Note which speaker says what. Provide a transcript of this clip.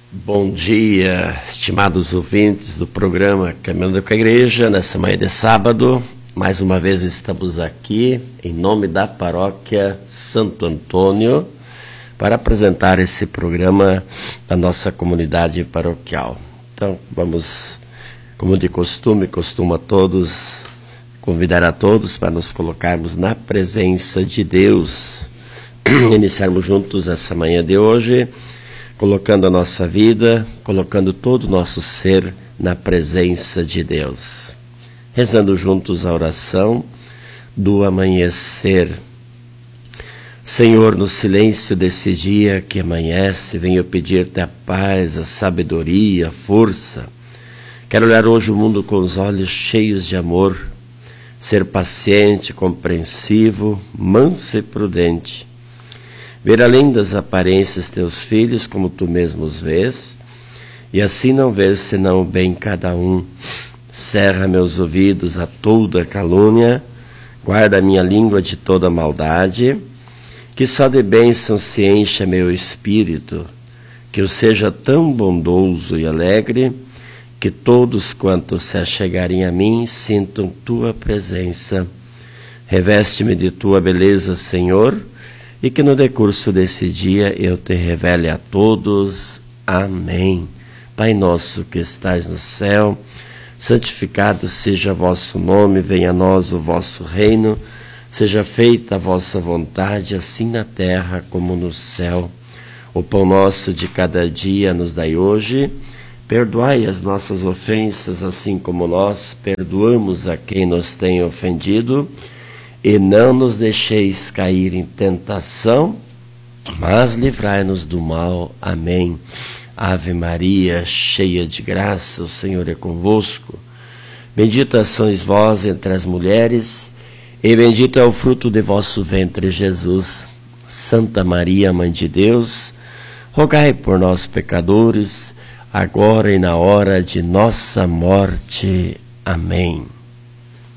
Speaker 1: Bom dia, estimados ouvintes do programa Caminhando com a Igreja. Nessa manhã de sábado, mais uma vez estamos aqui em nome da paróquia Santo Antônio para apresentar esse programa da nossa comunidade paroquial. Então, vamos, como de costume a todos, convidar a todos para nos colocarmos na presença de Deus. Iniciarmos juntos essa manhã de hoje, colocando a nossa vida, colocando todo o nosso ser na presença de Deus. Rezando juntos a oração do amanhecer. Senhor, no silêncio desse dia que amanhece, venho pedir-te a paz, a sabedoria, a força. Quero olhar hoje o mundo com os olhos cheios de amor, ser paciente, compreensivo, manso e prudente. Ver além das aparências teus filhos como tu mesmo os vês, e assim não ver senão o bem cada um. Cerra meus ouvidos a toda calúnia, guarda minha língua de toda maldade, que só de bênção se encha meu espírito, que eu seja tão bondoso e alegre, que todos quantos se achegarem a mim sintam tua presença. Reveste-me de tua beleza, Senhor, e que no decurso desse dia eu te revele a todos. Amém. Pai nosso que estais no céu, santificado seja vosso nome, venha a nós o vosso reino, seja feita a vossa vontade, assim na terra como no céu. O pão nosso de cada dia nos dai hoje, perdoai as nossas ofensas, assim como nós perdoamos a quem nos tem ofendido, e não nos deixeis cair em tentação, mas livrai-nos do mal. Amém. Ave Maria, cheia de graça, o Senhor é convosco. Bendita sois vós entre as mulheres, e bendito é o fruto de vosso ventre, Jesus. Santa Maria, Mãe de Deus, rogai por nós, pecadores, agora e na hora de nossa morte. Amém.